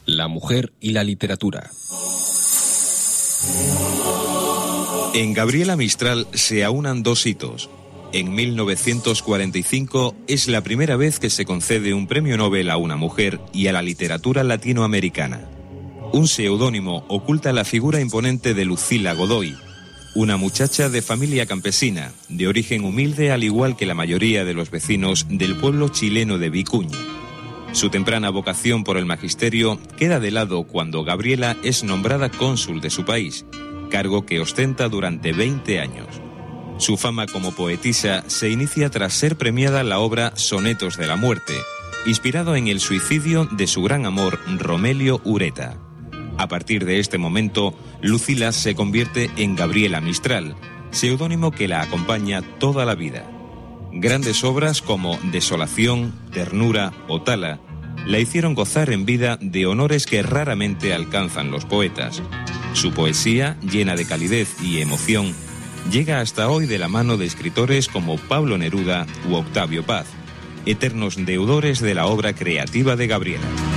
La mujer y la literatura. En Gabriela Mistral se aunan dos hitos. En 1945 es la primera vez que se concede un premio Nobel a una mujer y a la literatura latinoamericana. Un seudónimo oculta la figura imponente de Lucila Godoy, una muchacha de familia campesina, de origen humilde al igual que la mayoría de los vecinos del pueblo chileno de Vicuña. Su temprana vocación por el magisterio queda de lado cuando Gabriela es nombrada cónsul de su país, cargo que ostenta durante 20 años. Su fama como poetisa se inicia tras ser premiada la obra Sonetos de la Muerte, inspirado en el suicidio de su gran amor Romelio Ureta. A partir de este momento, Lucila se convierte en Gabriela Mistral, seudónimo que la acompaña toda la vida. Grandes obras como Desolación, Ternura o Tala la hicieron gozar en vida de honores que raramente alcanzan los poetas. Su poesía, llena de calidez y emoción, llega hasta hoy de la mano de escritores como Pablo Neruda u Octavio Paz, eternos deudores de la obra creativa de Gabriela.